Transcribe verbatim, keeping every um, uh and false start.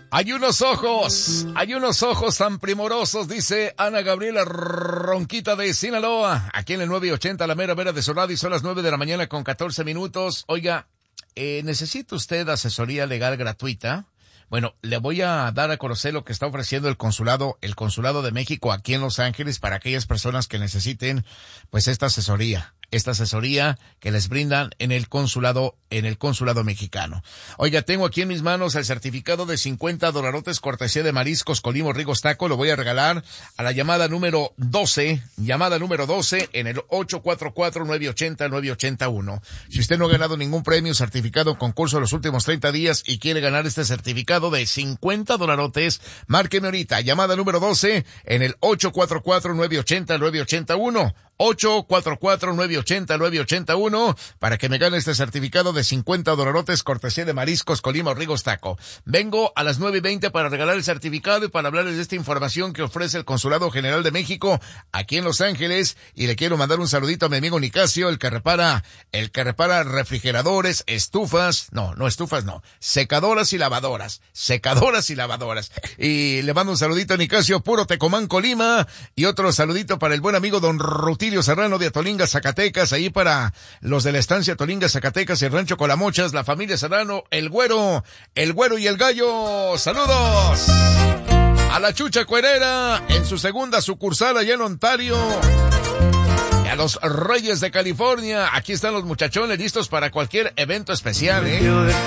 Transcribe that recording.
Hay unos ojos, hay unos ojos tan primorosos, dice Ana Gabriela Ronquita de Sinaloa, aquí en el nueve ochenta, la mera vera de Solado, y son las nueve de la mañana con catorce minutos. Oiga, eh, ¿necesita usted asesoría legal gratuita? Bueno, le voy a dar a conocer lo que está ofreciendo el consulado, el consulado de México aquí en Los Ángeles para aquellas personas que necesiten, pues, esta asesoría. Esta asesoría que les brindan en el consulado, en el consulado mexicano. Oiga, tengo aquí en mis manos el certificado de cincuenta dolarotes cortesía de Mariscos Colima Rigos Taco. Lo voy a regalar a la llamada número doce, llamada número doce en el ocho cuatro cuatro, nueve ocho cero, nueve ocho uno. Si usted no ha ganado ningún premio, certificado, concurso en los últimos treinta días y quiere ganar este certificado de cincuenta dolarotes, márqueme ahorita, llamada número doce en el ocho cuatro cuatro, nueve ocho cero, nueve ocho uno. ocho cuatro cuatro, nueve ocho cero, nueve ocho uno para que me gane este certificado de cincuenta dolarotes cortesía de Mariscos Colima Rigos Taco. Vengo a las nueve y veinte para regalar el certificado y para hablarles de esta información que ofrece el Consulado General de México aquí en Los Ángeles, y le quiero mandar un saludito a mi amigo Nicasio, el que repara, el que repara refrigeradores, estufas, no, no estufas, no, secadoras y lavadoras, secadoras y lavadoras. Y le mando un saludito a Nicasio, puro Tecomán, Colima, y otro saludito para el buen amigo Don Rutilio Serrano de Atolinga, Zacatecas, ahí para los de la estancia Atolinga, Zacatecas y el Rancho Colamochas, la familia Serrano, el Güero, el Güero y el Gallo. ¡Saludos! A la Chucha Cuerera en su segunda sucursal allá en Ontario. Y a los Reyes de California, aquí están los muchachones listos para cualquier evento especial, ¿eh?